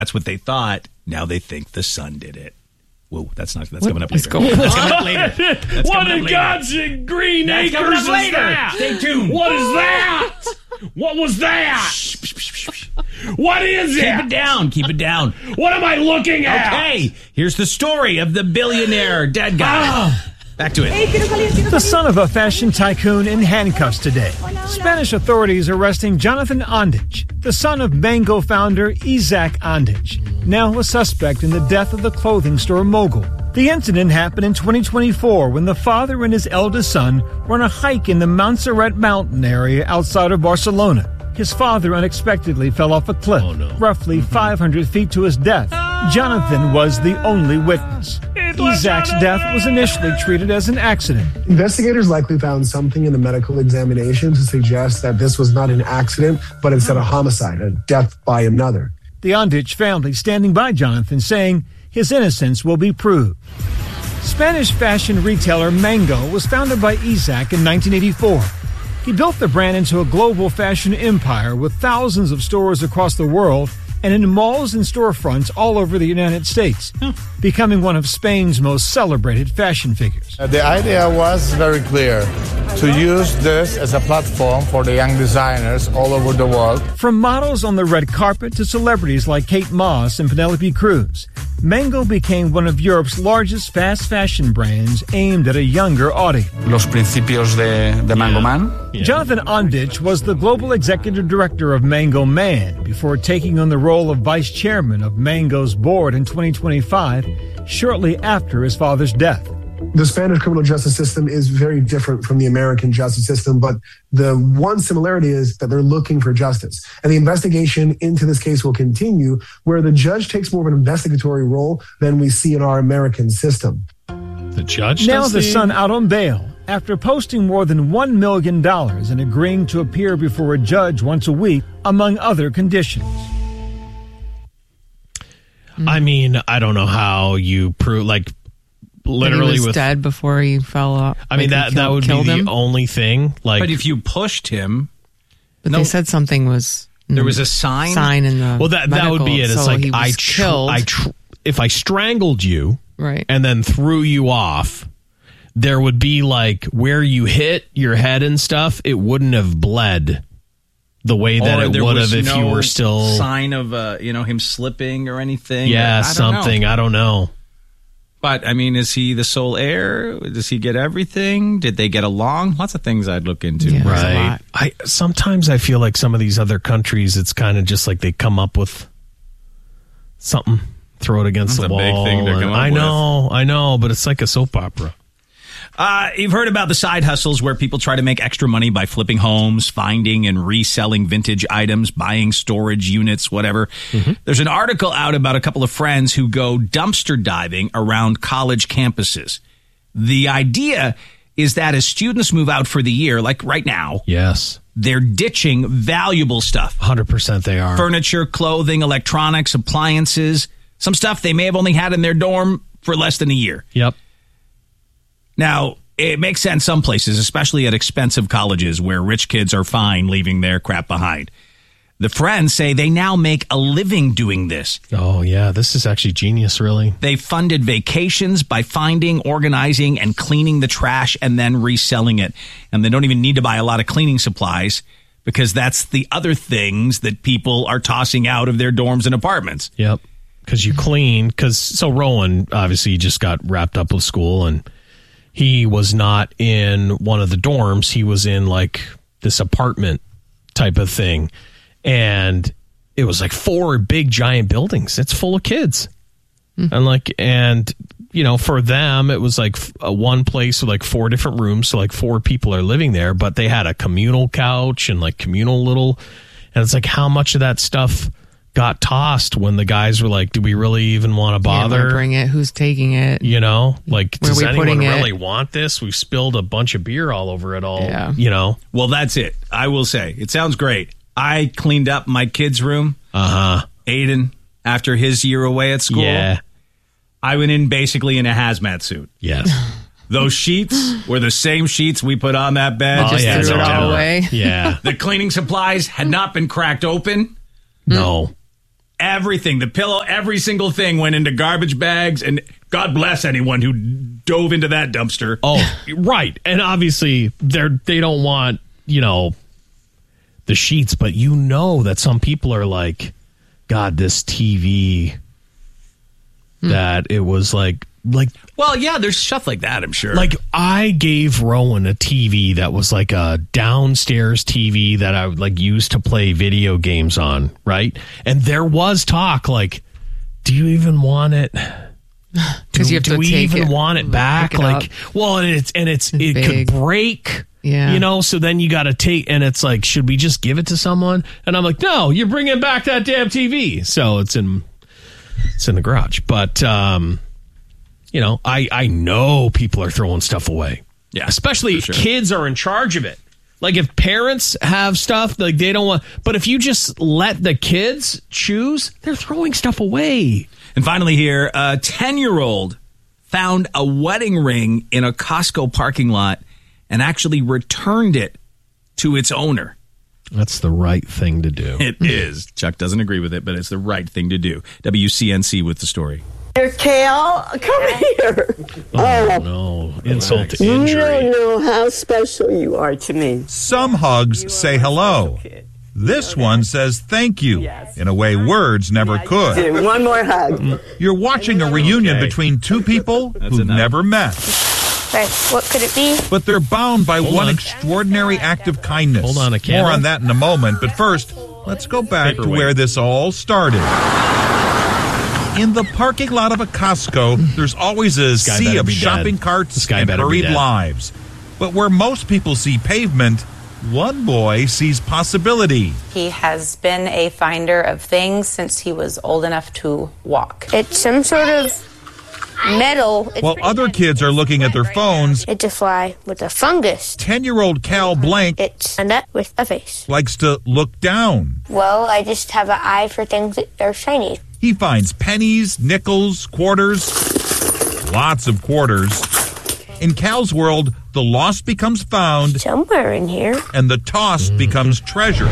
That's what they thought. Now they think the son did it. Whoa, that's coming up later. That's coming up later. What in God's green acres is that? Stay tuned. What is that? What was that? What is it? Keep it down. What am I looking at? Okay, here's the story of the billionaire dead guy. Back to it. The son of a fashion tycoon in handcuffs today. Spanish authorities arresting Jonathan Andich, the son of Mango founder Isaac Andich, now a suspect in the death of the clothing store mogul. The incident happened in 2024 when the father and his eldest son were on a hike in the Montserrat mountain area outside of Barcelona. His father unexpectedly fell off a cliff, roughly 500 feet to his death. Jonathan was the only witness. Isaac's death was initially treated as an accident. Investigators likely found something in the medical examination to suggest that this was not an accident, but instead a homicide, a death by another. The Andich family standing by Jonathan, saying his innocence will be proved. Spanish fashion retailer Mango was founded by Isaac in 1984. He built the brand into a global fashion empire with thousands of stores across the world and in malls and storefronts all over the United States, becoming one of Spain's most celebrated fashion figures. The idea was very clear, to use this as a platform for the young designers all over the world. From models on the red carpet to celebrities like Kate Moss and Penelope Cruz, Mango became one of Europe's largest fast fashion brands aimed at a younger audience. Los principios de Mango Man. Yeah. Jonathan Andich was the global executive director of Mango Man before taking on the role of vice chairman of Mango's board in 2025, shortly after his father's death. The Spanish criminal justice system is very different from the American justice system, but the one similarity is that they're looking for justice. And the investigation into this case will continue, where the judge takes more of an investigatory role than we see in our American system. The judge? Now the son out on bail after posting more than $1 million and agreeing to appear before a judge once a week, among other conditions. I mean, I don't know how you prove, like, literally he was dead before he fell off. I mean, that would be the only thing. Like, but if you pushed him, but they said something was there was a sign in the that would be it. It's so like if I strangled you, right, and then threw you off, there would be like where you hit your head and stuff. It wouldn't have bled the way that it would have if you were still sign of him slipping or anything. Yeah, something. I don't know. But, I mean, is he the sole heir? Does he get everything? Did they get along? Lots of things I'd look into. Yeah, right. Sometimes I feel like some of these other countries, it's kind of just like they come up with something, throw it against the wall. Big thing to come up with. I know, but it's like a soap opera. You've heard about the side hustles where people try to make extra money by flipping homes, finding and reselling vintage items, buying storage units, whatever. Mm-hmm. There's an article out about a couple of friends who go dumpster diving around college campuses. The idea is that as students move out for the year, like right now, yes, they're ditching valuable stuff. 100% they are. Furniture, clothing, electronics, appliances, some stuff they may have only had in their dorm for less than a year. Yep. Now, it makes sense some places, especially at expensive colleges where rich kids are fine leaving their crap behind. The friends say they now make a living doing this. Oh, yeah. This is actually genius, really. They funded vacations by finding, organizing, and cleaning the trash and then reselling it. And they don't even need to buy a lot of cleaning supplies because that's the other things that people are tossing out of their dorms and apartments. Yep. Because you clean. So Rowan, obviously, just got wrapped up with school and he was not in one of the dorms. He was in like this apartment type of thing. And it was like 4 big giant buildings. It's full of kids. Mm-hmm. And for them, it was like one place with like 4 different rooms. So like 4 people are living there, but they had a communal couch and like communal little, and it's like how much of that stuff got tossed when the guys were like, do we really even want to bother? Bring it. Who's taking it? Like, does anyone really want this? We've spilled a bunch of beer all over it all. Yeah. Well, that's it. I will say, it sounds great. I cleaned up my kid's room. Aiden, after his year away at school. Yeah. I went in basically in a hazmat suit. Yes. Those sheets were the same sheets we put on that bed. Just threw it all away. Yeah. The cleaning supplies had not been cracked open. No. everything. The pillow, every single thing went into garbage bags, and God bless anyone who dove into that dumpster. Oh, right. And obviously, they don't want, the sheets, but that some people are like, God, this TV, that it was like. Well, yeah, there's stuff like that, I'm sure. Like, I gave Rowan a TV that was like a downstairs TV that I would use to play video games on, right? And there was talk like, do you even want it? Because you have to take it. Want it back? It could break. Yeah. So then you got to take, and it's like, should we just give it to someone? And I'm like, no, you're bringing back that damn TV. So it's in the garage. But, I know people are throwing stuff away. Yeah. Especially if kids are in charge of it. Like if parents have stuff, like they don't want, but if you just let the kids choose, they're throwing stuff away. And finally here, a 10-year-old found a wedding ring in a Costco parking lot and actually returned it to its owner. That's the right thing to do. It is. Chuck doesn't agree with it, but it's the right thing to do. WCNC with the story. Here, Kale, come here. Oh, no. Insult to injury. You don't know how special you are to me. Some hugs say hello. This one says thank you in a way words never could. One more hug. You're watching a reunion between two people who've never met. Right, what could it be? But they're bound by one extraordinary act of kindness. Hold on, a candle? More on that in a moment. But first, let's go back to where this all started. In the parking lot of a Costco, there's always a sea of shopping carts and hurried lives. But where most people see pavement, one boy sees possibility. He has been a finder of things since he was old enough to walk. It's some sort of metal. While other kids are looking at their phones, it's a fly with a fungus. 10-year-old Cal Blank, it's a nut with a face, likes to look down. Well, I just have an eye for things that are shiny. He finds pennies, nickels, quarters, lots of quarters. In Cal's world, the lost becomes found. Somewhere in here. And the tossed becomes treasure.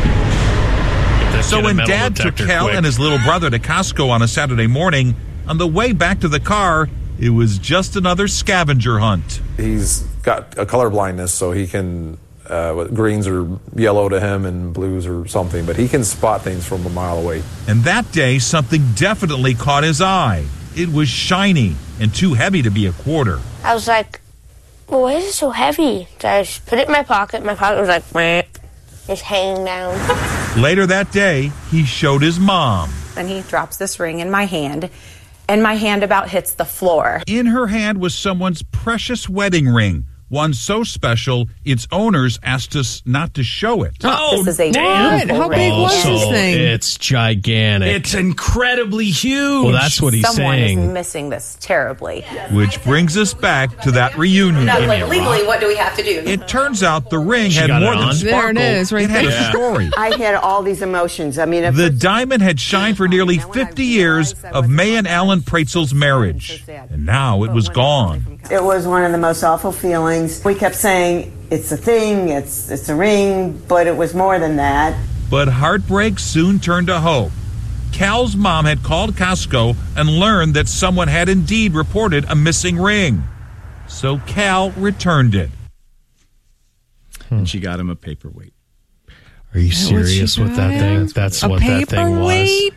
So when Dad took Cal and his little brother to Costco on a Saturday morning, on the way back to the car, it was just another scavenger hunt. He's got a color blindness, so he can, greens are yellow to him and blues or something, but he can spot things from a mile away. And that day, something definitely caught his eye. It was shiny and too heavy to be a quarter. I was like, well, why is it so heavy? So I just put it in my pocket. My pocket was like, meh, just hanging down. Later that day, he showed his mom. And he drops this ring in my hand, and my hand about hits the floor. In her hand was someone's precious wedding ring. One so special, its owners asked us not to show it. Oh, this is a what? How big was this thing? It's gigantic. It's incredibly huge. Well, that's what he's Someone saying. is missing this terribly. Which brings us back to that reunion. No, like legally, what do we have to do? It turns out the ring had got more it than on? sparkle. There it is, right it had there. a story. I had all these emotions. I mean, The diamond had shined for nearly 50 years of May and Alan Praetzel's marriage. And now it was gone. it was one of the most awful feelings. We kept saying, it's a thing, it's a ring, but it was more than that. But heartbreak soon turned to hope. Cal's mom had called Costco and learned that someone had indeed reported a missing ring. So Cal returned it. And she got him a paperweight. Are you serious with that thing? That's what that thing was.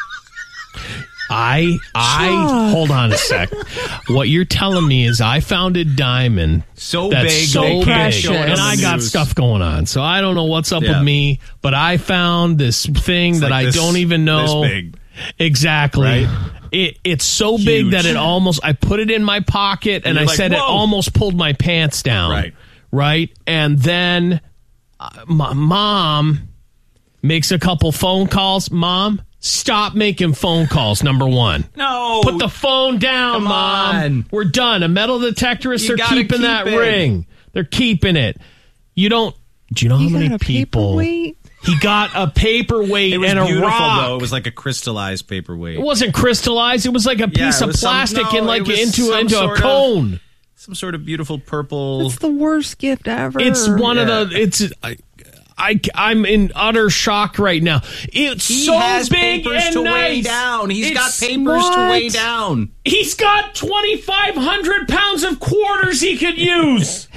Hold on a sec. What you're telling me is I found a diamond So that's big, so they can't big, show it and on I the got news. stuff going on. So I don't know what's up with me, but I found this thing It's that like I this- don't even know. this big. Exactly. Right? It's so big that it almost, I put it in my pocket and I you're like, said it "Whoa." almost pulled my pants down. Right. And then my mom makes a couple phone calls. Mom, stop making phone calls, number one. No. Put the phone down, Come Mom. on. We're done. A metal detectorist, You they're gotta keeping keep that it. ring. They're keeping it. Do you know how many people? He got a paperweight It was and a beautiful, rock. though. It was like a crystallized paperweight. It wasn't crystallized. It was like a piece it of was some- plastic no, and like it was into some a sort of- cone. Some sort of beautiful purple. It's the worst gift ever. It's one of the. It's. I'm in utter shock right now. It's He so has big papers and to nice. weigh down. He's got It's papers to weigh down. He's got 2,500 pounds of quarters he could use.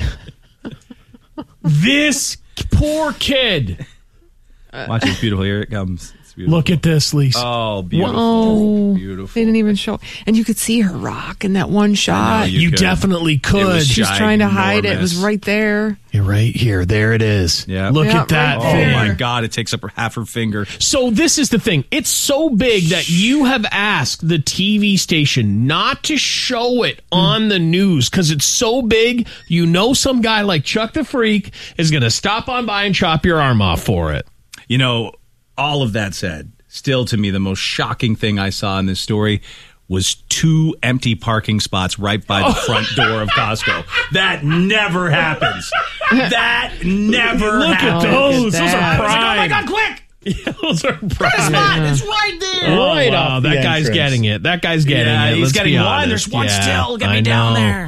This poor kid. Watch, it's beautiful. Here it comes. It's beautiful. Look at this, Lisa. Oh, beautiful. Whoa. Beautiful. They didn't even show. And you could see her rock in that one shot. You definitely could. She was trying to hide it. It was right there. You're right here. There it is. Yeah. Look at that Right thing. Oh, my God. It takes up half her finger. So this is the thing. It's so big that you have asked the TV station not to show it on the news because it's so big. You know some guy like Chuck the Freak is going to stop on by and chop your arm off for it. You know, all of that said, still to me, the most shocking thing I saw in this story was 2 empty parking spots right by the front door of Costco. That never happens. That never Look happens. at those. Those are I was like, prime. oh, my God, quick. Yeah, those are prime. Spot. It's right there. Right off off the that guy's entrance. getting it. That guy's getting it. He's Let's getting be one. honest. There's one still. Get me down there.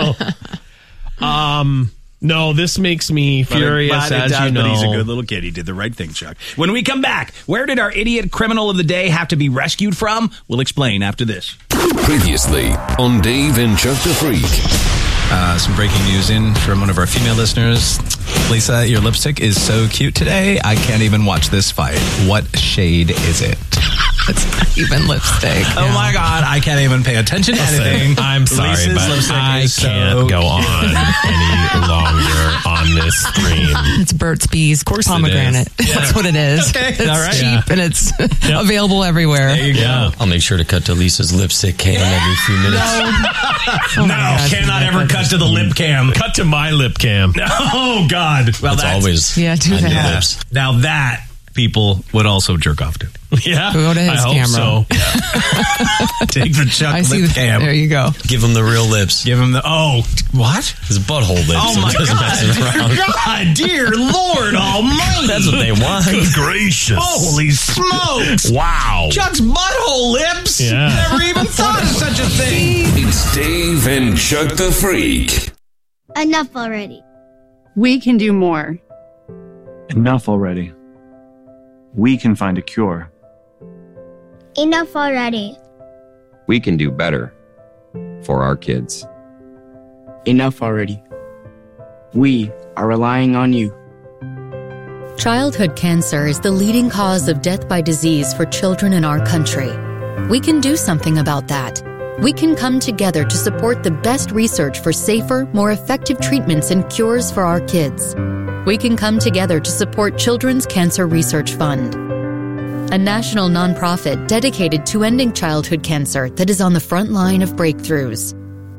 I know. No, this makes me furious, as you know. But he's a good little kid. He did the right thing, Chuck. When we come back, where did our idiot criminal of the day have to be rescued from? We'll explain after this. Previously on Dave and Chuck the Freak. Some breaking news in from one of our female listeners. Lisa, your lipstick is so cute today. I can't even watch this fight. What shade is it? It's not even lipstick. Oh my God, I can't even pay attention to anything. I'm sorry, Lisa's but lipstick I is can't so go cute. on any longer on this stream. It's Burt's Bees course it pomegranate. is. Yeah. That's what it is. Okay, It's all right. cheap and it's available everywhere. There you go. Yeah. I'll make sure to cut to Lisa's lipstick cam every few minutes. Oh my God. Cannot ever cut to the lip cam. Cut to my lip cam. Oh, God. Well, It's always Yeah, do on your that. lips. Now that people would also jerk off to. Yeah, Go to his I hope camera. so. Take the Chuck I see. lip cam. There you go. Give him the real lips. Give him the... Oh, what? His butthole lips. Oh, so my it doesn't mess it God. around. God, dear Lord almighty. That's what they want. Good gracious. Holy smokes. Wow. Chuck's butthole lips? Yeah. Never even thought of such a thing. It's Dave and Chuck the Freak. Enough already. We can do more. Enough already. We can find a cure. Enough already. We can do better for our kids. Enough already. We are relying on you. Childhood cancer is the leading cause of death by disease for children in our country. We can do something about that. We can come together to support the best research for safer, more effective treatments and cures for our kids. We can come together to support Children's Cancer Research Fund, a national nonprofit dedicated to ending childhood cancer that is on the front line of breakthroughs.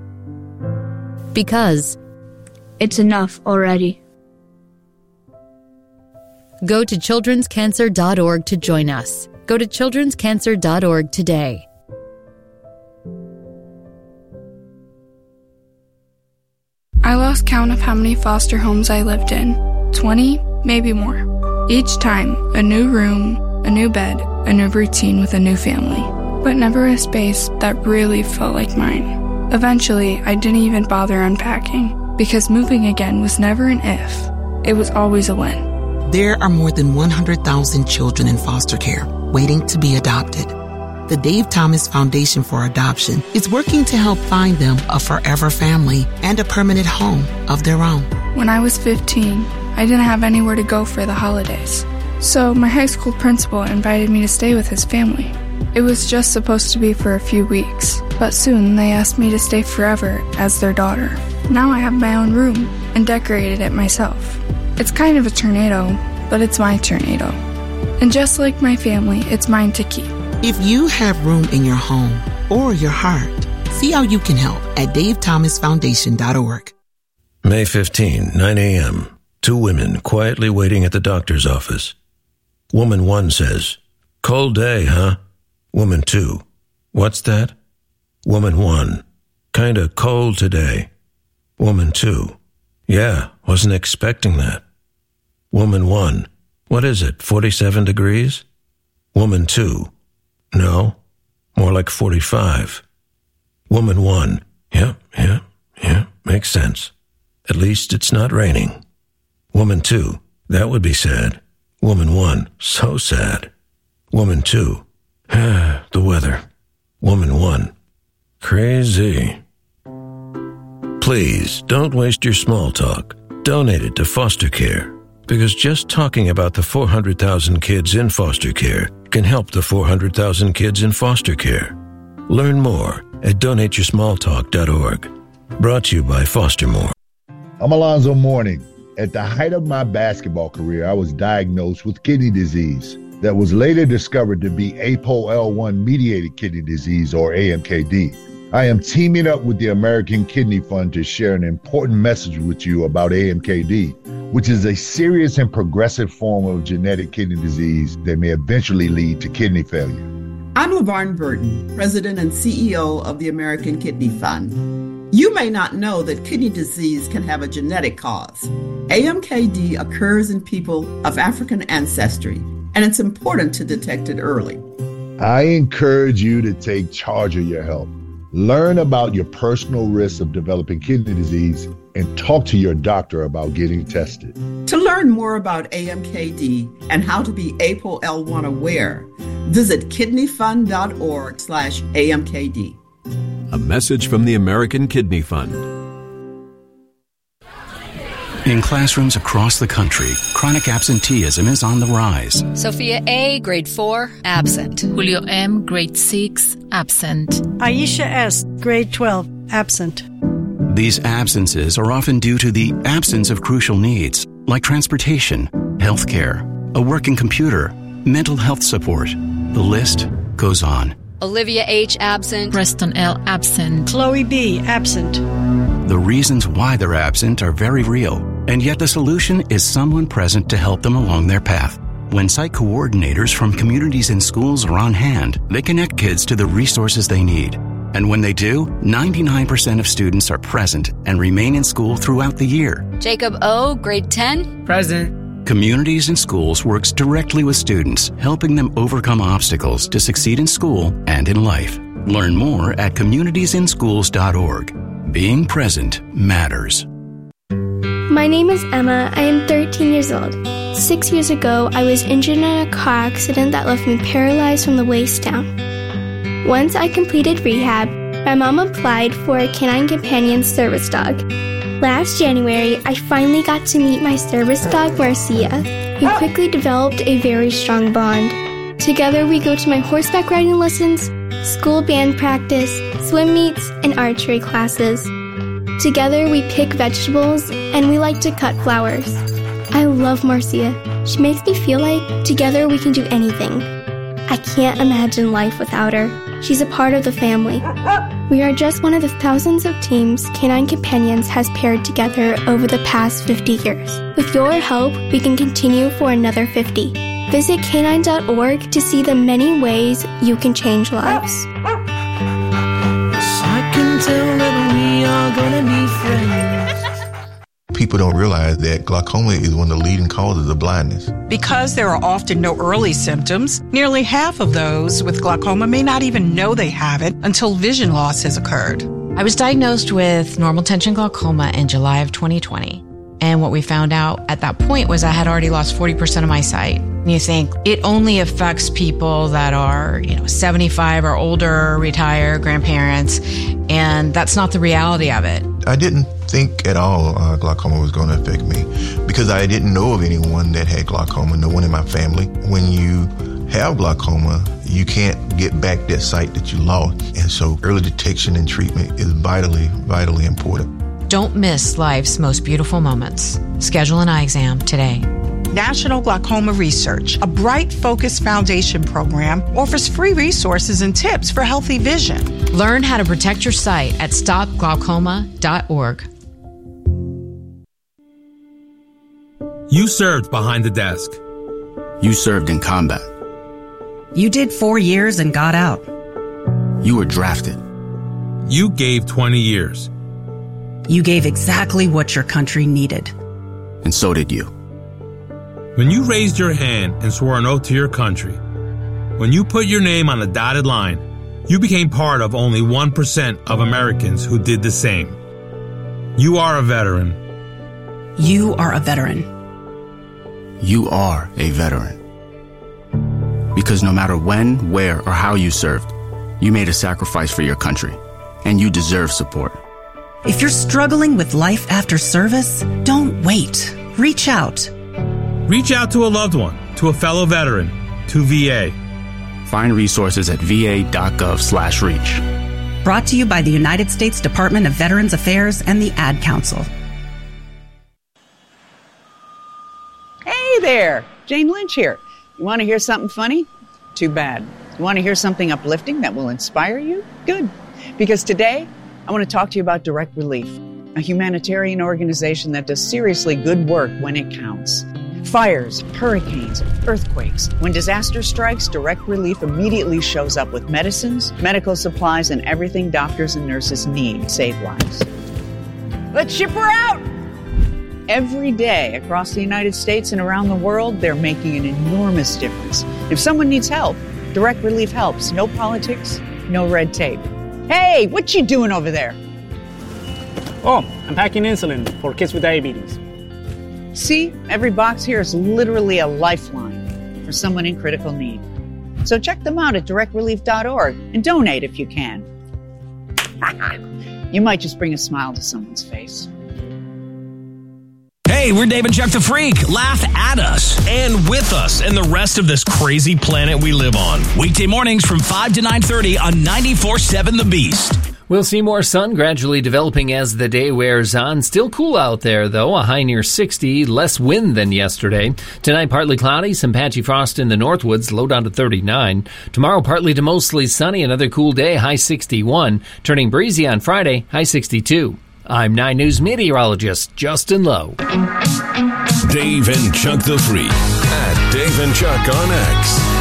Because it's enough already. Go to childrenscancer.org to join us. Go to childrenscancer.org today. I lost count of how many foster homes I lived in. 20, maybe more. Each time, a new room, a new bed, a new routine with a new family. But never a space that really felt like mine. Eventually, I didn't even bother unpacking, because moving again was never an if. It was always a when. There are more than 100,000 children in foster care waiting to be adopted. The Dave Thomas Foundation for Adoption is working to help find them a forever family and a permanent home of their own. When I was 15, I didn't have anywhere to go for the holidays. So my high school principal invited me to stay with his family. It was just supposed to be for a few weeks, but soon they asked me to stay forever as their daughter. Now I have my own room and decorated it myself. It's kind of a tornado, but it's my tornado. And just like my family, it's mine to keep. If you have room in your home or your heart, see how you can help at davethomasfoundation.org. May 15, 9 a.m. 2 women quietly waiting at the doctor's office. Woman 1 says, "Cold day, huh?" Woman 2, "What's that?" Woman 1, "Kinda cold today." Woman 2, "Yeah, wasn't expecting that." Woman 1, "What is it, 47 degrees?" Woman 2, "No, more like 45. Woman 1, yeah, makes sense. At least it's not raining." Woman 2, That would be sad. Woman 1, so sad. Woman 2, the weather. Woman 1, crazy. Please, don't waste your small talk. Donate it to foster care, because just talking about the 400,000 kids in foster care can help the 400,000 kids in foster care. Learn more at donateyoursmalltalk.org. Brought to you by Foster More. I'm Alonzo Mourning. At the height of my basketball career, I was diagnosed with kidney disease that was later discovered to be APOL1-mediated kidney disease, or AMKD. I am teaming up with the American Kidney Fund to share an important message with you about AMKD, which is a serious and progressive form of genetic kidney disease that may eventually lead to kidney failure. I'm LaVarn Burton, President and CEO of the American Kidney Fund. You may not know that kidney disease can have a genetic cause. AMKD occurs in people of African ancestry, and it's important to detect it early. I encourage you to take charge of your health. Learn about your personal risks of developing kidney disease and talk to your doctor about getting tested. To learn more about AMKD and how to be APOL1 aware, visit kidneyfund.org/AMKD. A message from the American Kidney Fund. In classrooms across the country, chronic absenteeism is on the rise. Sophia A., grade 4, absent. Julio M., grade 6, absent. Aisha S., grade 12, absent. These absences are often due to the absence of crucial needs, like transportation, healthcare, a working computer, mental health support. The list goes on. Olivia H., absent. Preston L., absent. Chloe B., absent. The reasons why they're absent are very real, and yet the solution is someone present to help them along their path. When site coordinators from communities and schools are on hand, they connect kids to the resources they need. And when they do, 99% of students are present and remain in school throughout the year. Jacob O., grade 10, present. Communities and Schools works directly with students, helping them overcome obstacles to succeed in school and in life. Learn more at communitiesandschools.org. Being present matters. My name is Emma. I am 13 years old. 6 years ago, I was injured in a car accident that left me paralyzed from the waist down. Once I completed rehab, my mom applied for a Canine Companion service dog. Last January, I finally got to meet my service dog, Marcia. We quickly developed a very strong bond. Together, we go to my horseback riding lessons, school band practice, swim meets, and archery classes. Together, we pick vegetables, and we like to cut flowers. I love Marcia. She makes me feel like together we can do anything. I can't imagine life without her. She's a part of the family. We are just one of the thousands of teams Canine Companions has paired together over the past 50 years. With your help, we can continue for another 50. Visit canine.org to see the many ways you can change lives. I can tell that we are gonna be friends. People don't realize that glaucoma is one of the leading causes of blindness. Because there are often no early symptoms, nearly half of those with glaucoma may not even know they have it until vision loss has occurred. I was diagnosed with normal tension glaucoma in July of 2020. And what we found out at that point was I had already lost 40% of my sight. And you think it only affects people that are, 75 or older, retired, grandparents, and that's not the reality of it. I didn't think at all glaucoma was going to affect me because I didn't know of anyone that had glaucoma, no one in my family. When you have glaucoma, you can't get back that sight that you lost. And so early detection and treatment is vitally, vitally important. Don't miss life's most beautiful moments. Schedule an eye exam today. National Glaucoma Research, a Bright Focus Foundation program, offers free resources and tips for healthy vision. Learn how to protect your sight at stopglaucoma.org. You served behind the desk. You served in combat. You did 4 years and got out. You were drafted. You gave 20 years. You gave exactly what your country needed. And so did you. When you raised your hand and swore an oath to your country, when you put your name on a dotted line, you became part of only 1% of Americans who did the same. You are a veteran. You are a veteran. you are a veteran. Because no matter when, where, or how you served, you made a sacrifice for your country, and you deserve support. If you're struggling with life after service, don't wait. Reach out. Reach out to a loved one, to a fellow veteran, to VA. Find resources at va.gov/reach. Brought to you by the United States Department of Veterans Affairs and the Ad Council. Hey there, Jane Lynch here. You want to hear something funny? Too bad. You want to hear something uplifting that will inspire you? Good. Because today, I want to talk to you about Direct Relief, a humanitarian organization that does seriously good work when it counts. Fires, hurricanes, earthquakes. When disaster strikes, Direct Relief immediately shows up with medicines, medical supplies, and everything doctors and nurses need to save lives. Let's ship her out! Every day across the United States and around the world, they're making an enormous difference. If someone needs help, Direct Relief helps. No politics, no red tape. Hey, what you doing over there? Oh, I'm packing insulin for kids with diabetes. See, every box here is literally a lifeline for someone in critical need. So check them out at directrelief.org and donate if you can. You might just bring a smile to someone's face. Hey, we're Dave and Chuck the Freak. Laugh at us and with us and the rest of this crazy planet we live on. Weekday mornings from 5 to 9:30 on 94.7 The Beast. We'll see more sun gradually developing as the day wears on. Still cool out there, though. A high near 60, less wind than yesterday. Tonight, partly cloudy, some patchy frost in the Northwoods, low down to 39. Tomorrow, partly to mostly sunny, another cool day, high 61. Turning breezy on Friday, high 62. I'm 9 News meteorologist Justin Lowe. Dave and Chuck the Freak at Dave and Chuck on X.